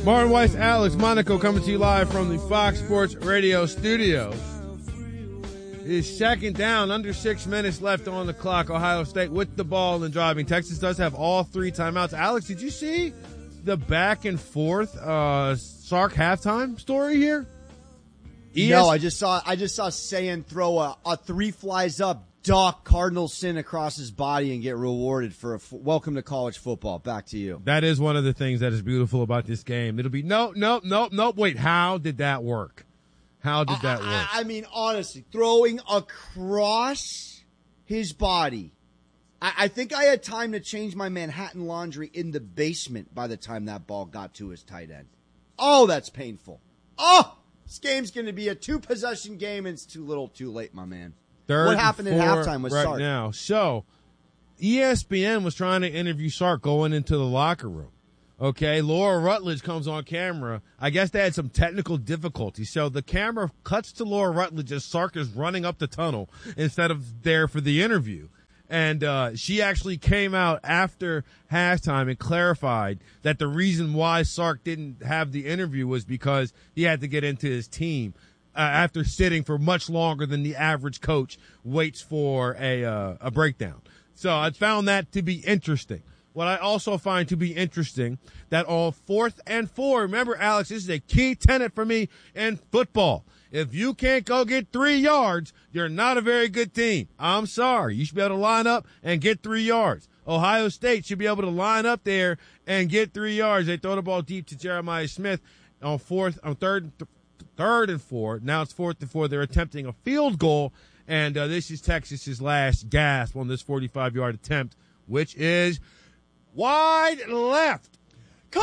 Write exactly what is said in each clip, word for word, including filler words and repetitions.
Martin Weiss, Alex Monaco coming to you live from the Fox Sports Radio studios. It is second down, under six minutes left on the clock. Ohio State with the ball and driving. Texas does have all three timeouts. Alex, did you see the back and forth uh, Sark halftime story here? E S- no, I just saw I just saw Sayan throw a, a three flies up Doc Cardinal sin across his body and get rewarded for a f- welcome to college football. Back to you. That is one of the things that is beautiful about this game. It'll be no, no, no, no. Wait, how did that work? How did that I, work? I, I mean, honestly, throwing across his body. I, I think I had time to change my Manhattan laundry in the basement by the time that ball got to his tight end. Oh, that's painful. Oh, this game's going to be a two-possession game, and it's too little too late, my man. Third what happened at halftime with right Sark? Now. So, E S P N was trying to interview Sark going into the locker room. Okay, Laura Rutledge comes on camera. I guess they had some technical difficulties. So the camera cuts to Laura Rutledge as Sark is running up the tunnel instead of there for the interview. And uh, she actually came out after halftime and clarified that the reason why Sark didn't have the interview was because he had to get into his team. Uh, after sitting for much longer than the average coach waits for a uh, a breakdown. So I found that to be interesting. What I also find to be interesting, that on fourth and four, remember, Alex, this is a key tenet for me in football. If you can't go get three yards, you're not a very good team. I'm sorry. You should be able to line up and get three yards. Ohio State should be able to line up there and get three yards. They throw the ball deep to Jeremiah Smith on fourth, on third, th- third and four. Now it's fourth and four. They're attempting a field goal, and uh, this is Texas's last gasp on this forty-five-yard attempt, which is wide left. Come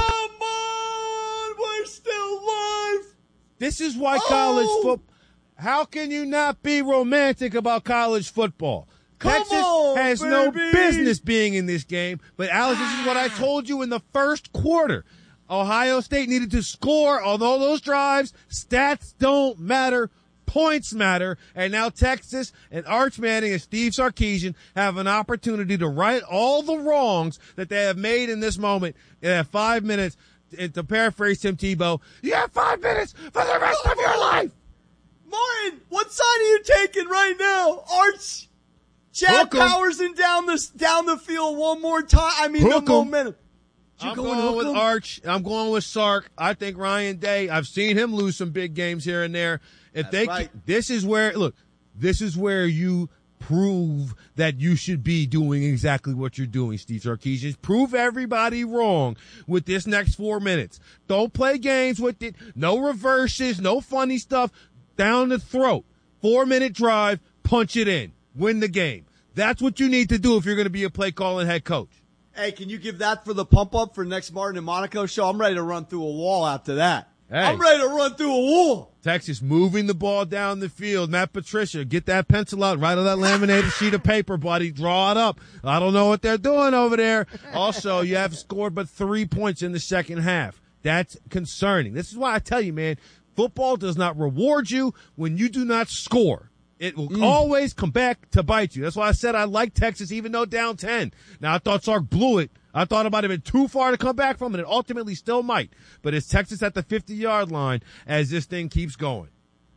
on, we're still live. This is why oh. college football. How can you not be romantic about college football? Come Texas on, has baby. no business being in this game. But, Alex, this is what I told you in the first quarter. Ohio State needed to score on all those drives. Stats don't matter. Points matter. And now Texas and Arch Manning and Steve Sarkisian have an opportunity to right all the wrongs that they have made in this moment. They have five minutes. And to paraphrase Tim Tebow, you have five minutes for the rest of your life. Martin, what side are you taking right now? Arch, Chad Powers and down the, down the field one more time. I mean, Hook the momentum. You I'm going, going with him? Arch. I'm going with Sark. I think Ryan Day, I've seen him lose some big games here and there. If That's they, right. This is where, look, this is where you prove that you should be doing exactly what you're doing, Steve Sarkisian. Prove everybody wrong with this next four minutes. Don't play games with it. No reverses, no funny stuff. Down the throat. Four-minute drive, punch it in. Win the game. That's what you need to do if you're going to be a play-calling head coach. Hey, can you give that for the pump-up for next Martin and Monaco show? I'm ready to run through a wall after that. Hey. I'm ready to run through a wall. Texas moving the ball down the field. Matt Patricia, get that pencil out, write on that laminated sheet of paper, buddy. Draw it up. I don't know what they're doing over there. Also, you have scored but three points in the second half. That's concerning. This is why I tell you, man, football does not reward you when you do not score. It will mm. always come back to bite you. That's why I said I like Texas even though down ten. Now, I thought Sark blew it. I thought it might have been too far to come back from, and it ultimately still might. But it's Texas at the fifty-yard line as this thing keeps going.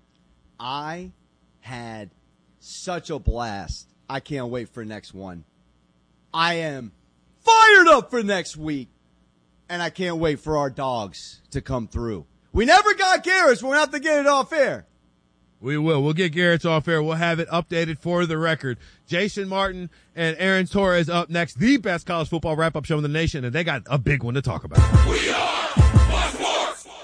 I had such a blast. I can't wait for next one. I am fired up for next week, and I can't wait for our dogs to come through. We never got Garrett's. We're going to have to get it off air. We will. We'll get Garrett's off air. We'll have it updated for the record. Jason Martin and Aaron Torres up next. The best college football wrap-up show in the nation, and they got a big one to talk about. We are Fox Sports.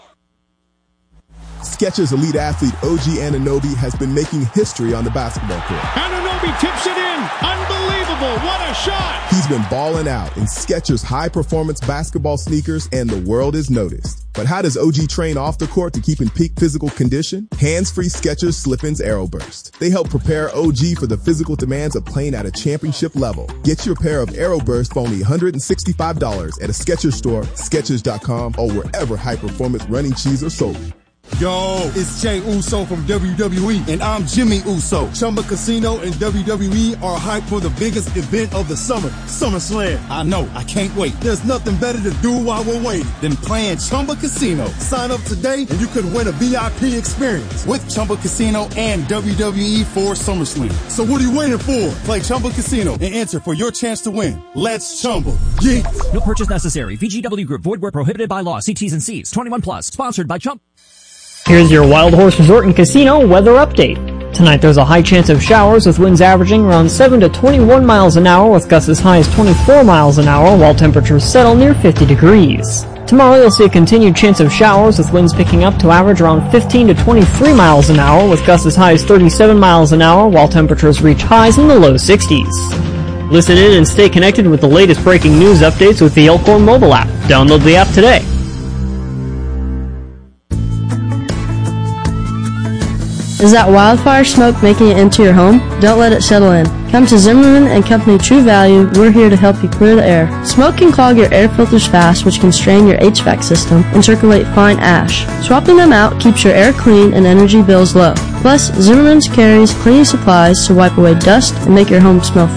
Skechers elite athlete O G Anunoby has been making history on the basketball court. Anunoby tips it in. Unbelievable. What a shot. He's been balling out in Skechers high-performance basketball sneakers, and the world is noticed. But how does O G train off the court to keep in peak physical condition? Hands-free Skechers Slip-ins Aeroburst. They help prepare O G for the physical demands of playing at a championship level. Get your pair of Aeroburst for only one hundred sixty-five dollars at a Skechers store, Skechers dot com, or wherever high-performance running shoes are sold. Yo, it's Jey Uso from W W E, and I'm Jimmy Uso. Chumba Casino and W W E are hyped for the biggest event of the summer, SummerSlam. I know, I can't wait. There's nothing better to do while we're waiting than playing Chumba Casino. Sign up today, and you could win a V I P experience with Chumba Casino and W W E for SummerSlam. So what are you waiting for? Play Chumba Casino and enter for your chance to win. Let's Chumba. Yeah. No purchase necessary. V G W Group. Void where prohibited by law. See T's and C's. twenty-one plus. Sponsored by Chump. Here's your Wild Horse Resort and Casino weather update. Tonight there's a high chance of showers with winds averaging around seven to twenty-one miles an hour with gusts as high as twenty-four miles an hour while temperatures settle near fifty degrees. Tomorrow you'll see a continued chance of showers with winds picking up to average around fifteen to twenty-three miles an hour with gusts as high as thirty-seven miles an hour while temperatures reach highs in the low sixties. Listen in and stay connected with the latest breaking news updates with the Elkhorn mobile app. Download the app today. Is that wildfire smoke making it into your home? Don't let it settle in. Come to Zimmerman and Company True Value. We're here to help you clear the air. Smoke can clog your air filters fast, which can strain your H V A C system and circulate fine ash. Swapping them out keeps your air clean and energy bills low. Plus, Zimmerman's carries cleaning supplies to wipe away dust and make your home smell